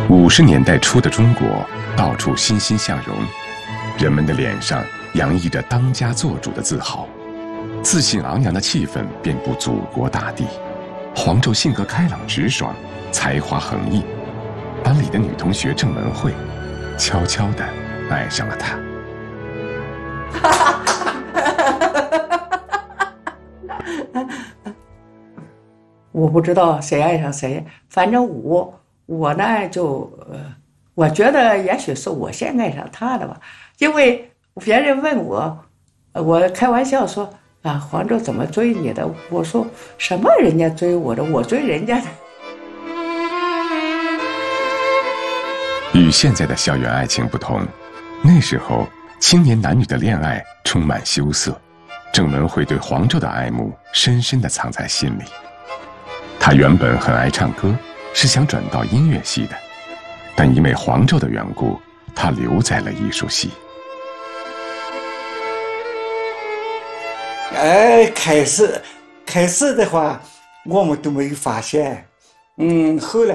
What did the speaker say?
50年代初的中国，到处欣欣向荣，人们的脸上洋溢着当家作主的自豪，自信昂扬的气氛遍布祖国大地。黄胄性格开朗直爽，才华横溢，班里的女同学郑文慧悄悄地爱上了他。 我不知道谁爱上谁，反正我呢我觉得也许是我先爱上他的吧，因为别人问我，我开玩笑说啊，黄胄怎么追你的？我说什么人家追我的，我追人家的。 与现在的校园爱情不同，那时候青年男女的恋爱充满羞涩，郑文慧对黄胄的爱慕深深地藏在心里。他原本很爱唱歌，是想转到音乐系的，但因为黄胄的缘故，他留在了艺术系。 开始的话，我们都没发现，后来